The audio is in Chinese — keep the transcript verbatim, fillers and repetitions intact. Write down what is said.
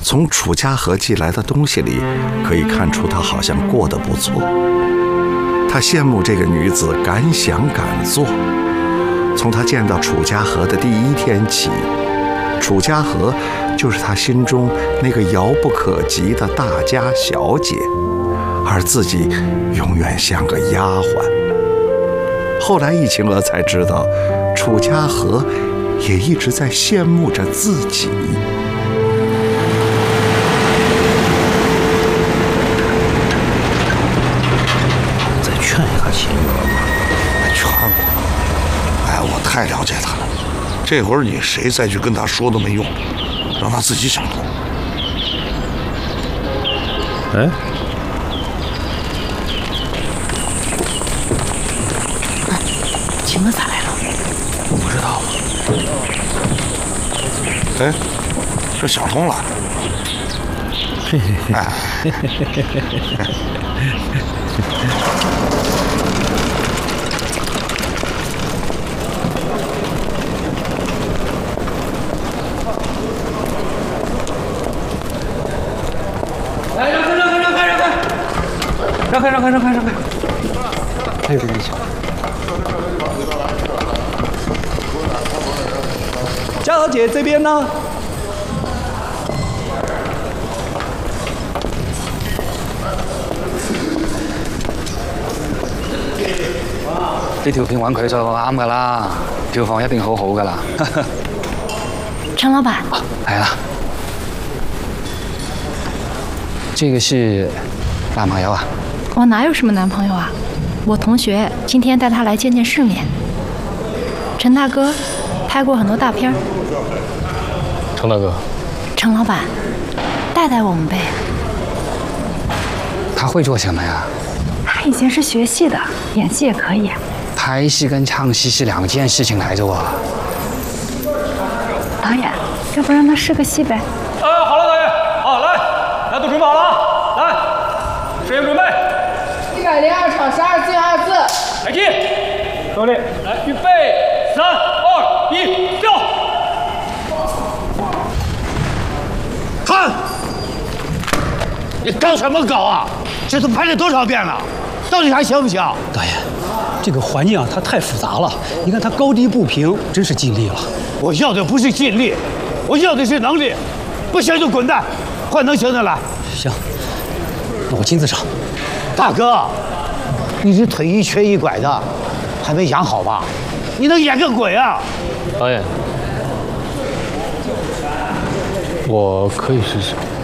从楚家河寄来的东西里，可以看出他好像过得不错。他羡慕这个女子敢想敢做。从他见到楚家河的第一天起，楚家河就是他心中那个遥不可及的大家小姐，而自己永远像个丫鬟。后来易晴娥才知道，楚家河也一直在羡慕着自己。 再劝一下晴娥吧， 还劝我？哎，我太了解他了，这会儿你谁再去跟他说都没用，让他自己想通。 哎。 晴娥咋来了？ 我不知道。 哎，这想通了。 嘿嘿嘿。 哎。 来，让开，让开，让开，让开，让开，让开，让开，让开。还有这个一枪。 佳娥姐这边呢？ 呢條片揾佢就啱噶啦，票房一定好好噶啦。 陈老板， 来了，这个是男朋友啊？ 我哪有什么男朋友啊？我同学今天带他来见见世面。陈大哥拍过很多大片。 程大哥， 程老板，带带我们呗。 他会做什么呀？ 他以前是学戏的，演戏也可以。 拍戏跟唱戏是两件事情来着啊。 导演，要不让他试个戏呗？ 哎，好了，导演，好，来，大家都准备好了啊！来，摄影准备。 一百零二场，十二进二字。 开机，各位，来，预备，三、二、一，掉。 看，你搞什么搞啊？这都拍了多少遍了，到底还行不行？ 导演，这个环境啊，它太复杂了。你看它高低不平，真是尽力了。 我要的不是尽力，我要的是能力。不行就滚蛋，换能行的来。 行，那我亲自上。 大哥，你这腿一瘸一拐的，还没养好吧？你能演个鬼啊！ 导演，我可以试试。